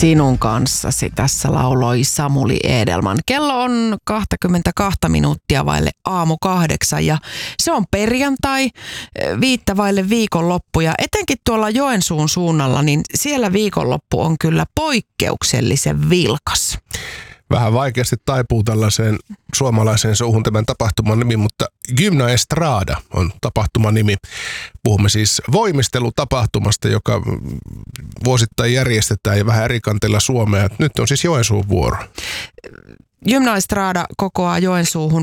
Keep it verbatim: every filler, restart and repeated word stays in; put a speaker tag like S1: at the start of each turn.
S1: sinun kanssasi, tässä lauloi Samuli Edelman. Kello on kaksikymmentäkaksi minuuttia vaille aamu kahdeksan ja se on perjantai, viittä vaille viikonloppu ja etenkin tuolla Joensuun suunnalla, niin siellä viikonloppu on kyllä poikkeuksellisen vilkas.
S2: Vähän vaikeasti taipuu tällaiseen suomalaiseen suuhun tämän tapahtuman nimi, mutta Gymna Estrada on tapahtuman nimi. Puhumme siis voimistelutapahtumasta, joka vuosittain järjestetään ja vähän eri kanteilla Suomea. Nyt on siis Joensuun vuoro.
S1: Gymna Estrada kokoaa Joensuuhun